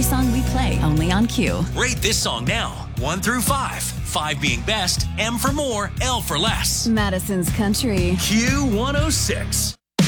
song we play only on Q. Rate this song now, 1 through 5. 5 being best, M for more, L for less. Madison's Country. Q106.